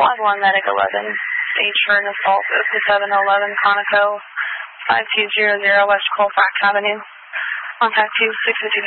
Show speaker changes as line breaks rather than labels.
1 Medic 11, stage for an assault, 5711 Conoco, 5200 West Colfax Avenue. Contact 2652